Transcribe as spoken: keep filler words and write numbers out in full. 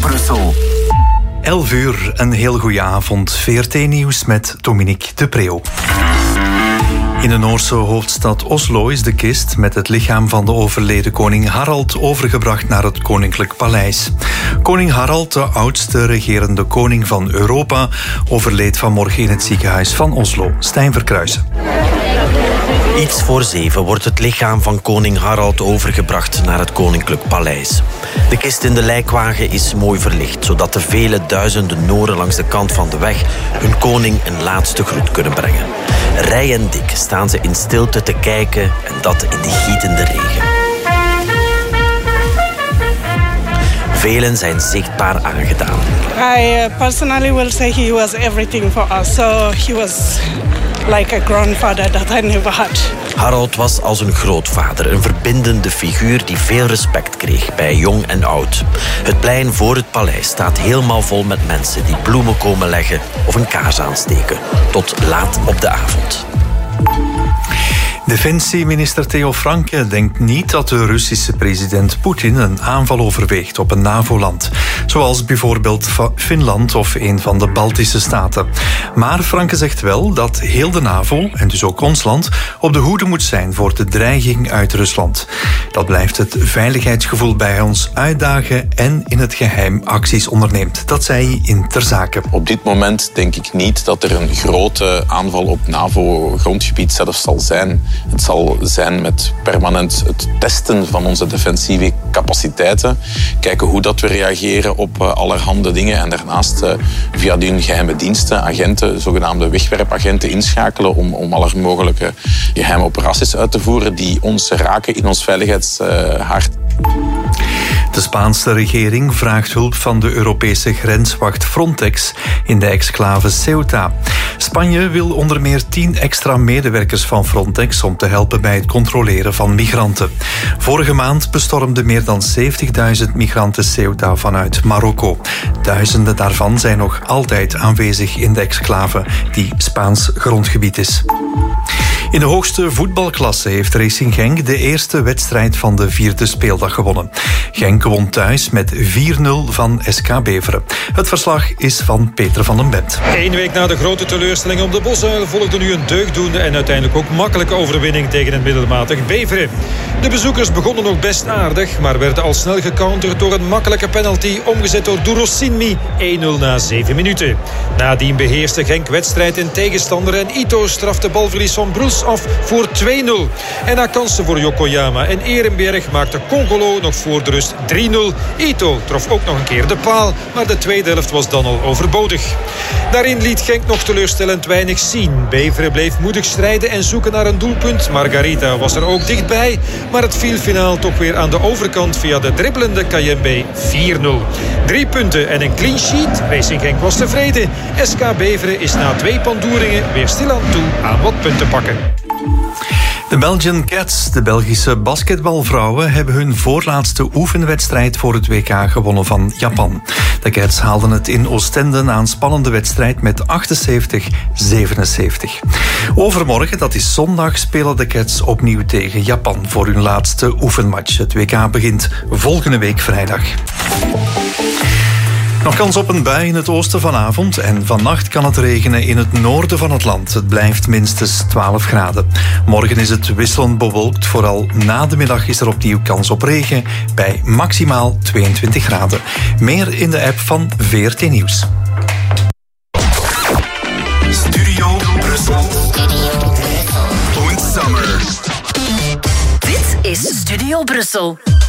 Brussel. elf uur, een heel goede avond. V R T-nieuws met Dominique de Preeuw. In de Noorse hoofdstad Oslo is de kist met het lichaam van de overleden koning Harald overgebracht naar het Koninklijk Paleis. Koning Harald, de oudste regerende koning van Europa, overleed vanmorgen in het ziekenhuis van Oslo. Stijn Verkruijsen. Iets voor zeven wordt het lichaam van koning Harald overgebracht naar het Koninklijk Paleis. De kist in de lijkwagen is mooi verlicht, zodat de vele duizenden Noren langs de kant van de weg hun koning een laatste groet kunnen brengen. Rij en dik staan ze in stilte te kijken en dat in de gietende regen. Velen zijn zichtbaar aangedaan. I personally will say he was everything for us. So he was like a grandfather that I never had. Harald was als een grootvader, een verbindende figuur die veel respect kreeg bij jong en oud. Het plein voor het paleis staat helemaal vol met mensen die bloemen komen leggen of een kaars aansteken. Tot laat op de avond. Defensieminister Theo Franke denkt niet dat de Russische president Poetin een aanval overweegt op een NAVO-land, zoals bijvoorbeeld Finland of een van de Baltische staten. Maar Franke zegt wel dat heel de NAVO, en dus ook ons land, op de hoede moet zijn voor de dreiging uit Rusland. Dat blijft het veiligheidsgevoel bij ons uitdagen en in het geheim acties onderneemt. Dat zei hij in Ter Zake. Op dit moment denk ik niet dat er een grote aanval op NAVO-grondgebied zelf zal zijn. Het zal zijn met permanent het testen van onze defensieve capaciteiten. Kijken hoe dat we reageren op uh, allerhande dingen. En daarnaast uh, via die geheime diensten, agenten, zogenaamde wegwerpagenten inschakelen om, om aller mogelijke geheime operaties uit te voeren die ons raken in ons veiligheidshart. De Spaanse regering vraagt hulp van de Europese grenswacht Frontex in de exclave Ceuta. Spanje wil onder meer tien extra medewerkers van Frontex om te helpen bij het controleren van migranten. Vorige maand bestormden meer dan zeventigduizend migranten Ceuta vanuit Marokko. Duizenden daarvan zijn nog altijd aanwezig in de exclave die Spaans grondgebied is. In de hoogste voetbalklasse heeft Racing Genk de eerste wedstrijd van de vierde speeldag gewonnen. Genk won thuis met vier nul van S K Beveren. Het verslag is van Peter van den Bent. Eén week na de grote teleurstelling op de Bosuil volgde nu een deugdoende en uiteindelijk ook makkelijke overwinning tegen een middelmatig Beveren. De bezoekers begonnen nog best aardig, maar werden al snel gecounterd door een makkelijke penalty omgezet door Durosinmi. één nul na zeven minuten. Nadien beheerste Genk wedstrijd en tegenstander en Ito strafte balverlies van Bruls af voor twee nul. En na kansen voor Yokoyama en Ehrenberg maakte Congolo nog voor de rust drie nul. Ito trof ook nog een keer de paal, maar de tweede helft was dan al overbodig. Daarin liet Genk nog teleurstellend weinig zien. Beveren bleef moedig strijden en zoeken naar een doelpunt. Margarita was er ook dichtbij, maar het viel finaal toch weer aan de overkant via de dribbelende Kayembe vier nul. Drie punten en een clean sheet. Racing Genk was tevreden. S K Beveren is na twee pandoeringen weer stilaan toe aan wat punten pakken. De Belgian Cats, de Belgische basketbalvrouwen, hebben hun voorlaatste oefenwedstrijd voor het W K gewonnen van Japan. De Cats haalden het in Oostende na een spannende wedstrijd met achtenzeventig zevenenzeventig. Overmorgen, dat is zondag, spelen de Cats opnieuw tegen Japan voor hun laatste oefenmatch. Het W K begint volgende week vrijdag. Nog kans op een bui in het oosten vanavond en vannacht kan het regenen in het noorden van het land. Het blijft minstens twaalf graden. Morgen is het wisselend bewolkt. Vooral na de middag is er opnieuw kans op regen bij maximaal tweeëntwintig graden. Meer in de app van V R T Nieuws. Studio Brussel. Und Summer. Dit is Studio Brussel.